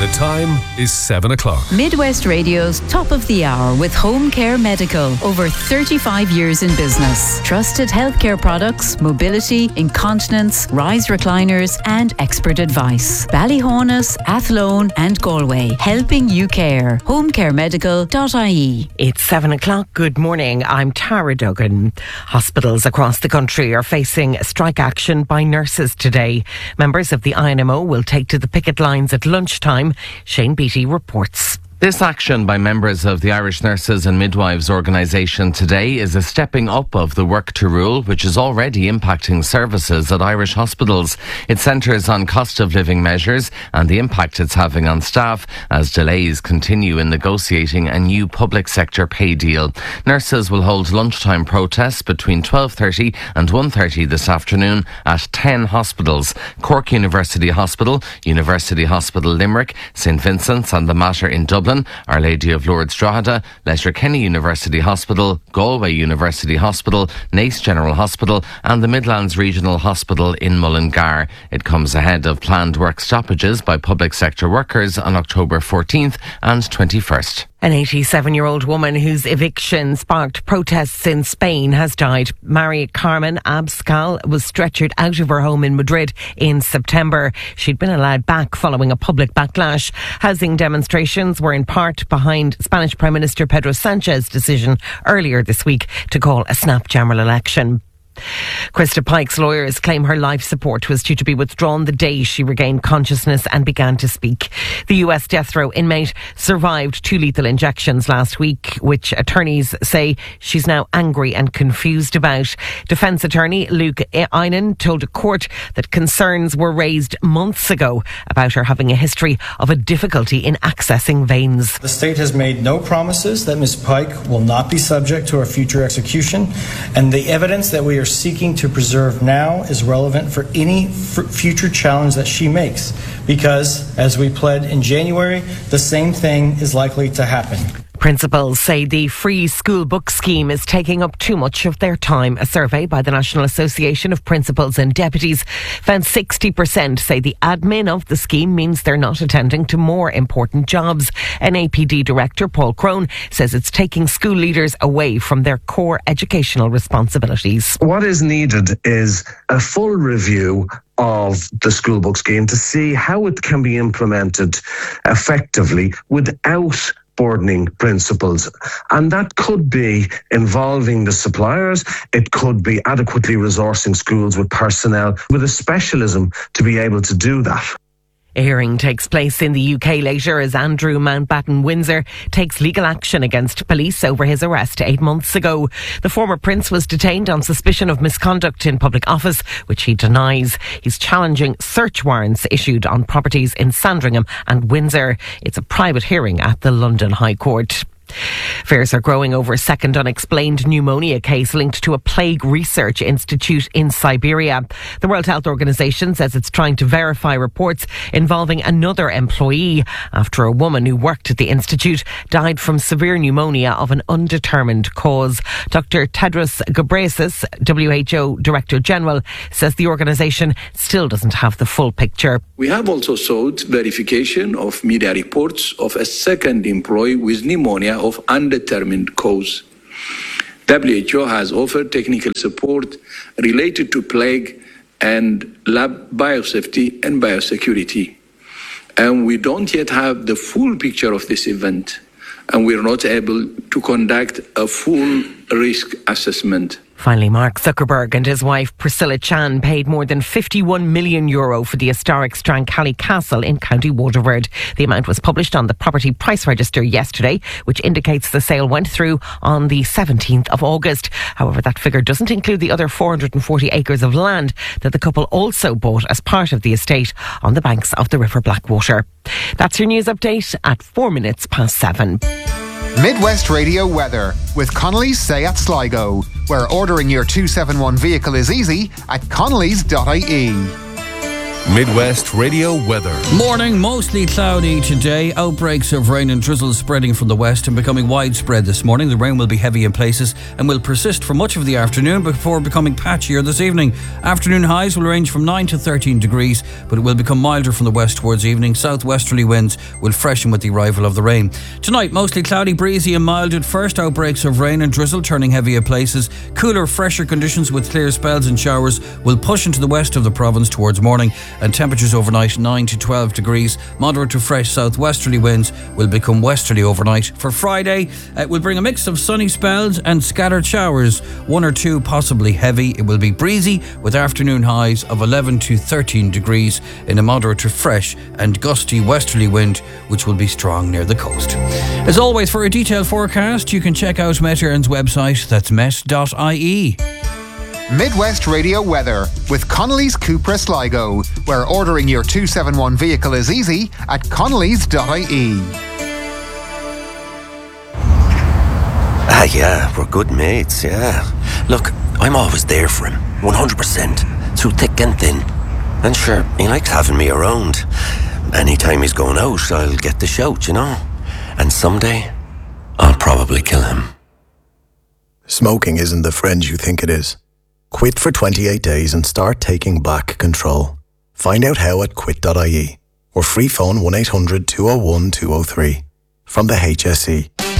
The time is 7 o'clock. Midwest Radio's Top of the Hour with Home Care Medical. Over 35 years in business. Trusted healthcare products, mobility, incontinence, rise recliners and expert advice. Ballyhonus, Athlone and Galway. Helping you care. homecaremedical.ie. It's 7 o'clock. Good morning. I'm Tara Duggan. Hospitals across the country are facing strike action by nurses today. Members of the INMO will take to the picket lines at lunchtime. Shane Beattie reports. This action by members of the Irish Nurses and Midwives organisation today is a stepping up of the work to rule, which is already impacting services at Irish hospitals. It centres on cost of living measures and the impact it's having on staff as delays continue in negotiating a new public sector pay deal. Nurses will hold lunchtime protests between 12:30 and 1:30 this afternoon at 10 hospitals: Cork University Hospital, University Hospital Limerick, St Vincent's and the Mater in Dublin, Our Lady of Lourdes Drogheda, Letterkenny University Hospital, Galway University Hospital, Naas General Hospital and the Midlands Regional Hospital in Mullingar. It comes ahead of planned work stoppages by public sector workers on October 14th and 21st. An 87-year-old woman whose eviction sparked protests in Spain has died. Maria Carmen Abascal was stretchered out of her home in Madrid in September. She'd been allowed back following a public backlash. Housing demonstrations were in part behind Spanish Prime Minister Pedro Sanchez's decision earlier this week to call a snap general election. Krista Pike's lawyers claim her life support was due to be withdrawn the day she regained consciousness and began to speak. The US death row inmate survived 2 lethal injections last week, which attorneys say she's now angry and confused about. Defence attorney Luke Einan told a court that concerns were raised months ago about her having a history of a difficulty in accessing veins. The state has made no promises that Ms. Pike will not be subject to a future execution, and the evidence that we are seeking to preserve now is relevant for any future challenge that she makes, because, as we pled in January, the same thing is likely to happen. Principals say the free school book scheme is taking up too much of their time. A survey by the National Association of Principals and Deputies found 60% say the admin of the scheme means they're not attending to more important jobs. NAPD Director Paul Crone says it's taking school leaders away from their core educational responsibilities. What is needed is a full review of the school book scheme to see how it can be implemented effectively without burdening principals, and that could be involving the suppliers. It could be adequately resourcing schools with personnel with a specialism to be able to do that. A hearing takes place in the UK later as Andrew Mountbatten Windsor takes legal action against police over his arrest 8 months ago. The former prince was detained on suspicion of misconduct in public office, which he denies. He's challenging search warrants issued on properties in Sandringham and Windsor. It's a private hearing at the London High Court. Fears are growing over a second unexplained pneumonia case linked to a plague research institute in Siberia. The World Health Organization says it's trying to verify reports involving another employee after a woman who worked at the institute died from severe pneumonia of an undetermined cause. Dr. Tedros Ghebreyesus, WHO Director General, says the organization still doesn't have the full picture. We have also sought verification of media reports of a second employee with pneumonia of undetermined cause. WHO has offered technical support related to plague and lab biosafety and biosecurity. And we don't yet have the full picture of this event, and we're not able to conduct a full risk assessment. Finally, Mark Zuckerberg and his wife Priscilla Chan paid more than €51 million for the historic Strancally Castle in County Waterford. The amount was published on the property price register yesterday, which indicates the sale went through on the 17th of August. However, that figure doesn't include the other 440 acres of land that the couple also bought as part of the estate on the banks of the River Blackwater. That's your news update at 7:04. Midwest Radio weather with Connolly's Seat Sligo, where ordering your 271 vehicle is easy at connellys.ie. Midwest Radio weather. Morning, mostly cloudy today. Outbreaks of rain and drizzle spreading from the west and becoming widespread this morning. The rain will be heavy in places and will persist for much of the afternoon before becoming patchier this evening. Afternoon highs will range from 9 to 13 degrees, but it will become milder from the west towards evening. Southwesterly winds will freshen with the arrival of the rain. Tonight, mostly cloudy, breezy and mild at first. Outbreaks of rain and drizzle turning heavy at places. Cooler, fresher conditions with clear spells and showers will push into the west of the province towards morning. And temperatures overnight 9 to 12 degrees. Moderate to fresh southwesterly winds will become westerly overnight. For Friday, it will bring a mix of sunny spells and scattered showers, 1 or 2 possibly heavy. It will be breezy with afternoon highs of 11 to 13 degrees in a moderate to fresh and gusty westerly wind, which will be strong near the coast. As always, for a detailed forecast, you can check out Met Éireann's website. That's met.ie. Midwest Radio weather with Connolly's Cupra Sligo, where ordering your 271 vehicle is easy at connellys.ie. Yeah, we're good mates, yeah. Look, I'm always there for him, 100%, through thick and thin. And sure, he likes having me around. Anytime he's going out, I'll get the shout, you know. And someday, I'll probably kill him. Smoking isn't the friend you think it is. Quit for 28 days and start taking back control. Find out how at quit.ie or free phone 1-800-201-203 from the HSE.